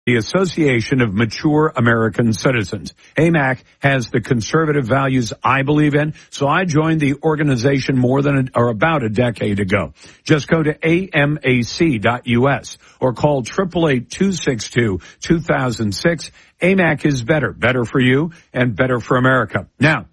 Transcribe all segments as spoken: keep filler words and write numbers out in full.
the Association of Mature American Citizens. A M A C has the conservative values I believe in, so I joined the organization more than a, or about a decade ago. Just go to A M A C dot U S or call eight eight eight, two six two, two thousand six. A M A C is better, better for you and better for America. Now,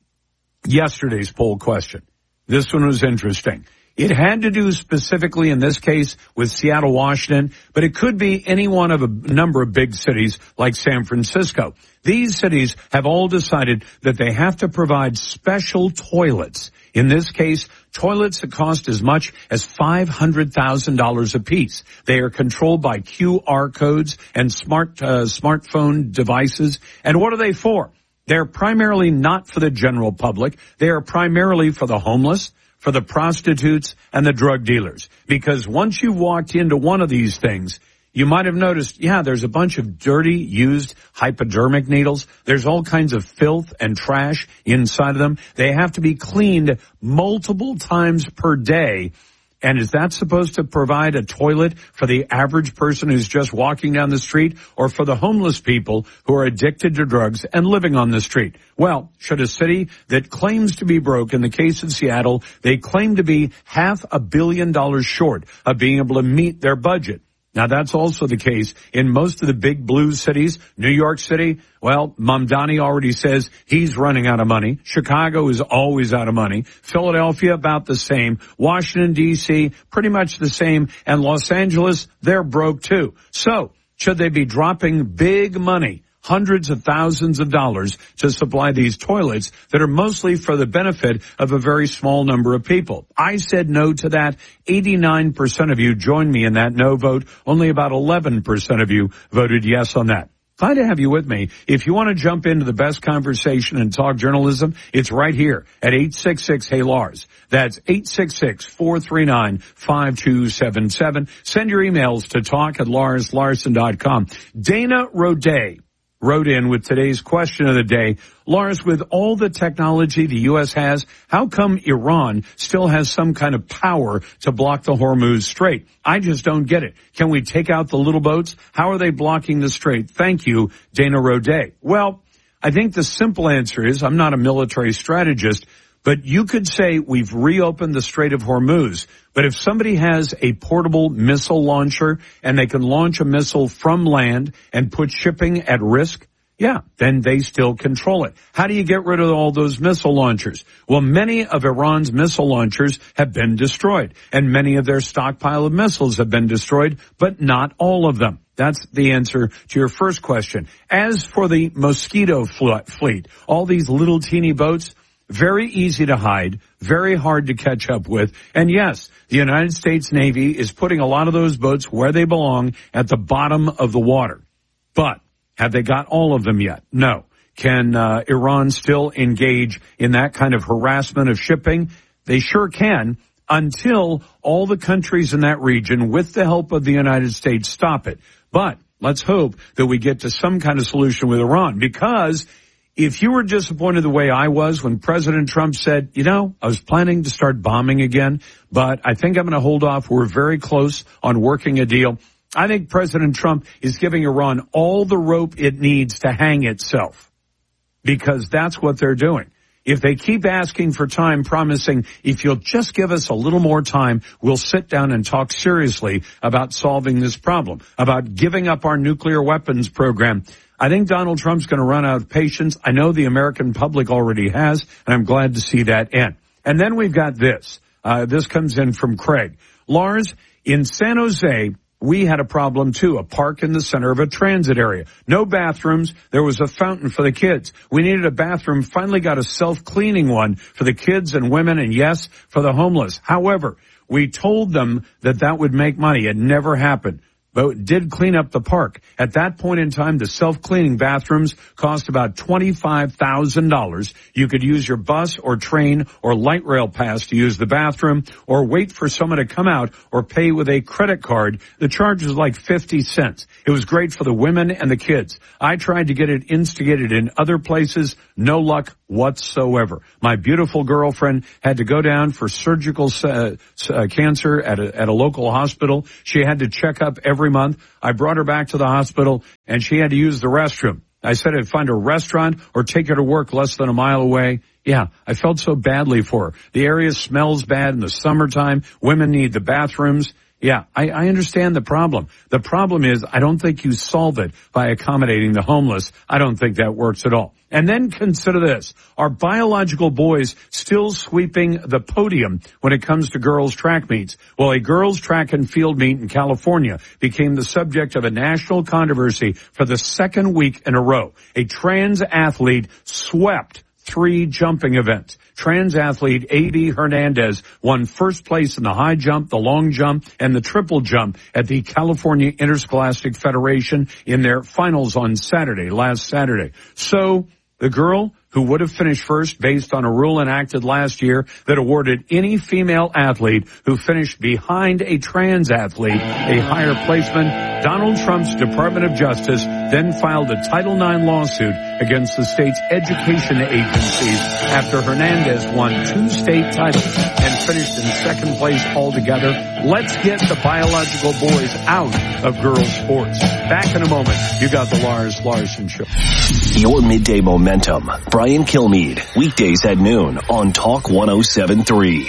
yesterday's poll question. This one was interesting. It had to do specifically in this case with Seattle, Washington, but it could be any one of a number of big cities like San Francisco. These cities have all decided that they have to provide special toilets. In this case, toilets that cost as much as five hundred thousand dollars apiece. They are controlled by Q R codes and smart uh, smartphone devices. And what are they for? They're primarily not for the general public. They are primarily for the homeless, for the prostitutes, and the drug dealers. Because once you walked into one of these things, you might have noticed, yeah, there's a bunch of dirty, used hypodermic needles. There's all kinds of filth and trash inside of them. They have to be cleaned multiple times per day. And is that supposed to provide a toilet for the average person who's just walking down the street, or for the homeless people who are addicted to drugs and living on the street? Well, should a city that claims to be broke, in the case of Seattle, they claim to be half a billion dollars short of being able to meet their budget. Now, that's also the case in most of the big blue cities. New York City, well, Mamdani already says he's running out of money. Chicago is always out of money. Philadelphia, about the same. Washington, D C, pretty much the same. And Los Angeles, they're broke too. So, should they be dropping big money, hundreds of thousands of dollars, to supply these toilets that are mostly for the benefit of a very small number of people? I said no to that. eighty-nine percent of you joined me in that no vote. Only about eleven percent of you voted yes on that. Glad to have you with me. If you want to jump into the best conversation and talk journalism, it's right here at eight six six, hey Lars. That's eight six six, four three nine, five two seven seven. Send your emails to talk at lars larson dot com. Dana Roday wrote in with today's question of the day. Lars, with all the technology the U S has, how come Iran still has some kind of power to block the Hormuz Strait? I just don't get it. Can we take out the little boats? How are they blocking the strait? Thank you, Dana Roday. Well, I think the simple answer is, I'm not a military strategist, but you could say we've reopened the Strait of Hormuz. But if somebody has a portable missile launcher and they can launch a missile from land and put shipping at risk, yeah, then they still control it. How do you get rid of all those missile launchers? Well, many of Iran's missile launchers have been destroyed, and many of their stockpile of missiles have been destroyed, but not all of them. That's the answer to your first question. As for the Mosquito fleet, all these little teeny boats, very easy to hide, very hard to catch up with. And yes, the United States Navy is putting a lot of those boats where they belong, at the bottom of the water. But have they got all of them yet? No. Can uh, Iran still engage in that kind of harassment of shipping? They sure can, until all the countries in that region, with the help of the United States, stop it. But let's hope that we get to some kind of solution with Iran, because if you were disappointed the way I was when President Trump said, you know, I was planning to start bombing again, but I think I'm going to hold off. We're very close on working a deal. I think President Trump is giving Iran all the rope it needs to hang itself, because that's what they're doing. If they keep asking for time, promising, if you'll just give us a little more time, we'll sit down and talk seriously about solving this problem, about giving up our nuclear weapons program, I think Donald Trump's going to run out of patience. I know the American public already has, and I'm glad to see that end. And then we've got this. Uh, this comes in from Craig. Lars, in San Jose, we had a problem too, a park in the center of a transit area. No bathrooms. There was a fountain for the kids. We needed a bathroom, finally got a self-cleaning one for the kids and women, and yes, for the homeless. However, we told them that that would make money. It never happened. But it did clean up the park. At that point in time, the self-cleaning bathrooms cost about twenty-five thousand dollars. You could use your bus or train or light rail pass to use the bathroom, or wait for someone to come out, or pay with a credit card. The charge was like fifty cents. It was great for the women and the kids. I tried to get it instigated in other places. No luck whatsoever. My beautiful girlfriend had to go down for surgical uh, uh, cancer at a, at a local hospital. She had to check up every month. I brought her back to the hospital, and she had to use the restroom. I said I'd find a restaurant or take her to work less than a mile away. Yeah, I felt so badly for her. The area smells bad in the summertime. Women need the bathrooms. Yeah, I, I understand the problem. The problem is I don't think you solve it by accommodating the homeless. I don't think that works at all. And then consider this. Are biological boys still sweeping the podium when it comes to girls' track meets? Well, a girls' track and field meet in California became the subject of a national controversy for the second week in a row. A trans athlete swept three jumping events. Trans athlete A B Hernandez won first place in the high jump, the long jump, and the triple jump at the California Interscholastic Federation in their finals on Saturday, last Saturday. So the girl who would have finished first based on a rule enacted last year that awarded any female athlete who finished behind a trans athlete a higher placement, Donald Trump's Department of Justice then filed a Title nine lawsuit against the state's education agencies after Hernandez won two state titles and finished in second place altogether. Let's get the biological boys out of girls' sports. Back in a moment. You got the Lars Larson Show. Your midday momentum. Brian Kilmeade, weekdays at noon on Talk one oh seven point three.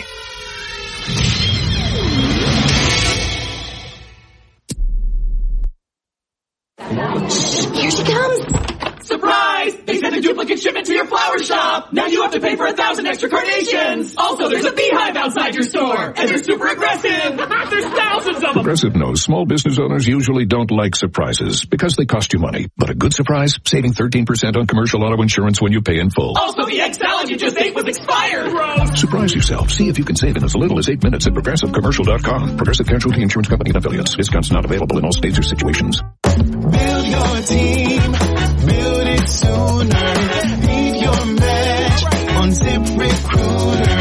Here she comes. Surprise! They sent a duplicate shipment to your flower shop. Now you have to pay for a thousand extra carnations. Also, there's a beehive outside your store. And they're super aggressive. There's thousands of them. Progressive knows small business owners usually don't like surprises because they cost you money. But a good surprise, saving thirteen percent on commercial auto insurance when you pay in full. Also, the egg salad you just ate was expired. Gross. Surprise yourself. See if you can save in as little as eight minutes at progressive commercial dot com. Progressive Casualty Insurance Company and affiliates. Discounts not available in all states or situations. Build your team. Build it sooner. Need your match on ZipRecruiter.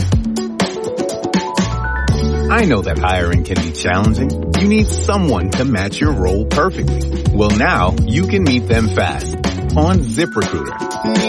I know that hiring can be challenging. You need someone to match your role perfectly. Well, now you can meet them fast on ZipRecruiter.